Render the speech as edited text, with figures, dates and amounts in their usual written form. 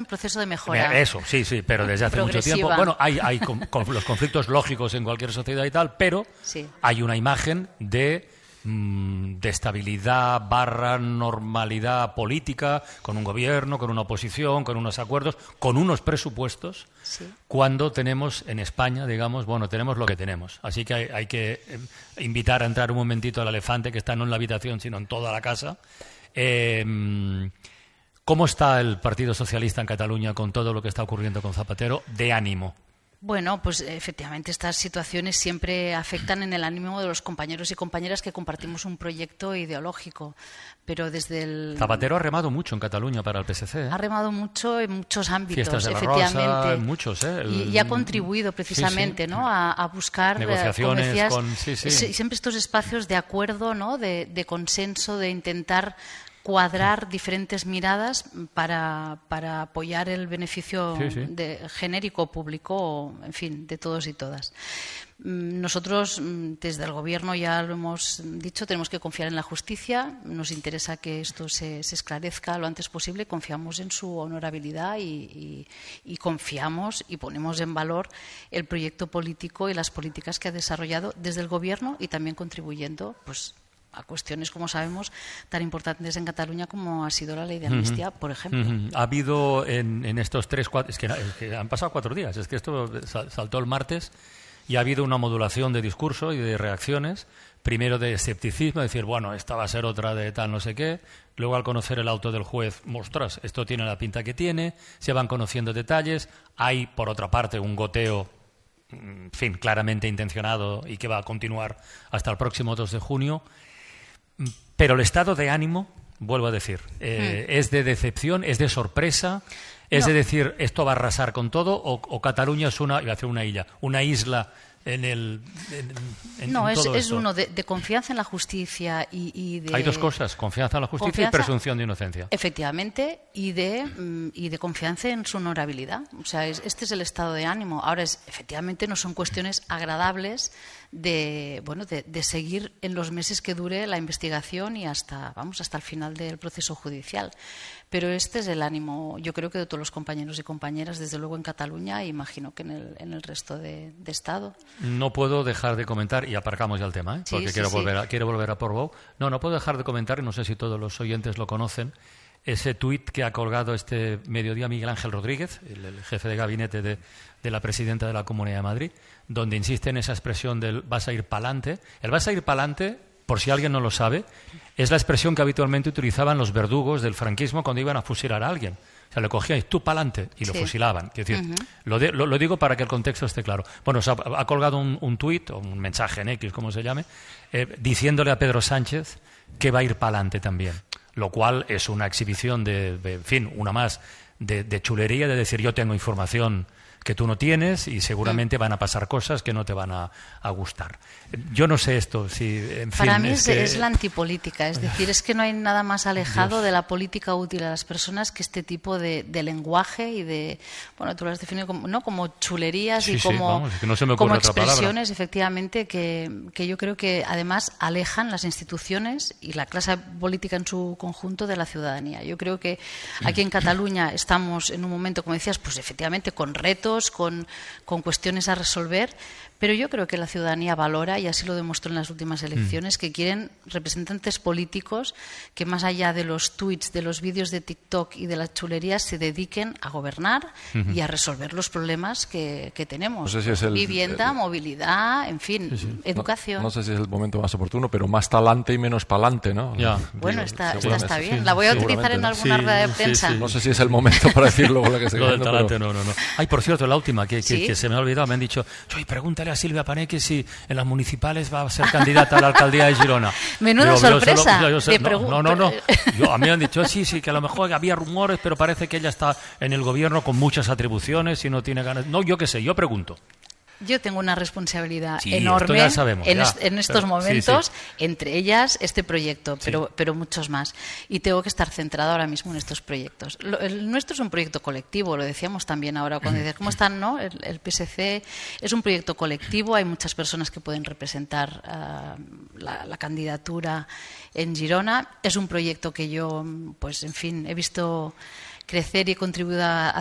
proceso de mejora. Eso, sí, pero desde hace mucho tiempo. Bueno, hay los conflictos lógicos en cualquier sociedad y tal, pero hay una imagen de estabilidad / normalidad política, con un gobierno, con una oposición, con unos acuerdos, con unos presupuestos, cuando tenemos en España, digamos, tenemos lo que tenemos. Así que hay que invitar a entrar un momentito al elefante, que está no en la habitación, sino en toda la casa. ¿Cómo está el Partido Socialista en Cataluña con todo lo que está ocurriendo con Zapatero de ánimo? Bueno, pues efectivamente estas situaciones siempre afectan en el ánimo de los compañeros y compañeras que compartimos un proyecto ideológico, pero desde el... Zapatero ha remado mucho en Cataluña para el PSC, ¿eh? Ha remado mucho en muchos ámbitos, Fiestas de la efectivamente. Rosa, en muchos, ¿eh? Y ha contribuido precisamente, ¿no? a buscar negociaciones siempre estos espacios de acuerdo, ¿no? de consenso, de intentar cuadrar diferentes miradas para apoyar el beneficio genérico público, en fin, de todos y todas. Nosotros, desde el Gobierno, ya lo hemos dicho, tenemos que confiar en la justicia, nos interesa que esto se esclarezca lo antes posible, confiamos en su honorabilidad y confiamos y ponemos en valor el proyecto político y las políticas que ha desarrollado desde el Gobierno y también contribuyendo, pues, a cuestiones, como sabemos, tan importantes en Cataluña como ha sido la ley de amnistía, por ejemplo. Ha habido en estos 3-4... Es que han pasado 4 días, es que esto saltó el martes y ha habido una modulación de discurso y de reacciones, primero de escepticismo, decir, bueno, esta va a ser otra de tal no sé qué, luego al conocer el auto del juez, ostras, esto tiene la pinta que tiene, se van conociendo detalles, hay, por otra parte, un goteo, en fin, claramente intencionado y que va a continuar hasta el próximo 2 de junio. Pero el estado de ánimo, vuelvo a decir, ¿es de decepción, es de sorpresa? ¿Es de decir, esto va a arrasar con todo? ¿O Cataluña es iba a hacer una isla en todo es esto? uno de confianza en la justicia y de... Hay dos cosas, confianza en la justicia y presunción de inocencia. Efectivamente, y de confianza en su honorabilidad. O sea, este es el estado de ánimo. Ahora, efectivamente, no son cuestiones agradables de seguir en los meses que dure la investigación y hasta el final del proceso judicial. Pero este es el ánimo, yo creo que de todos los compañeros y compañeras, desde luego en Cataluña, e imagino que en el resto de Estado. No puedo dejar de comentar, y aparcamos ya el tema, porque quiero volver a Portbou. No puedo dejar de comentar, y no sé si todos los oyentes lo conocen, ese tuit que ha colgado este mediodía Miguel Ángel Rodríguez, el jefe de gabinete de la presidenta de la Comunidad de Madrid, donde insiste en esa expresión del vas a ir pa'lante. El vas a ir pa'lante, por si alguien no lo sabe, es la expresión que habitualmente utilizaban los verdugos del franquismo cuando iban a fusilar a alguien. O sea, le cogían y tú pa'lante y lo fusilaban. Es decir, lo digo para que el contexto esté claro. Bueno, ha colgado un tuit, o un mensaje en X, como se llame, diciéndole a Pedro Sánchez que va a ir pa'lante también. Lo cual es una exhibición una más de chulería, de decir yo tengo información que tú no tienes y seguramente van a pasar cosas que no te van a gustar. Yo no sé esto, si en fin... Para mí es la antipolítica, es decir, es que no hay nada más alejado de la política útil a las personas que este tipo de lenguaje y de... Bueno, tú lo has definido como chulerías y como expresiones, efectivamente, que yo creo que además alejan las instituciones y la clase política en su conjunto de la ciudadanía. Yo creo que aquí en Cataluña estamos en un momento, como decías, pues efectivamente con retos, con cuestiones a resolver, pero yo creo que la ciudadanía valora, y así lo demostró en las últimas elecciones, que quieren representantes políticos que más allá de los tuits, de los vídeos de TikTok y de las chulerías se dediquen a gobernar y a resolver los problemas que tenemos. No sé si es vivienda, movilidad, en fin, educación. No sé si es el momento más oportuno, pero más talante y menos palante, ¿no? Ya. Bueno, esta está bien. La voy a utilizar en alguna rueda de prensa. No sé si es el momento para decir luego lo que estoy diciendo. Lo del talante, pero... no. Ay, por cierto, la última, que se me ha olvidado, me han dicho, pregúntale a Silvia Paneque si en las municipales va a ser candidata a la alcaldía de Girona. Menuda sorpresa. A mí me han dicho, sí, que a lo mejor había rumores, pero parece que ella está en el gobierno con muchas atribuciones y no tiene ganas. No, yo qué sé, yo pregunto. Yo tengo una responsabilidad enorme en estos momentos, entre ellas este proyecto, pero muchos más. Y tengo que estar centrada ahora mismo en estos proyectos. El nuestro es un proyecto colectivo, lo decíamos también ahora cuando decías, ¿cómo están? ¿No? El PSC es un proyecto colectivo, hay muchas personas que pueden representar la candidatura en Girona. Es un proyecto que yo, pues en fin, he visto crecer y he contribuido a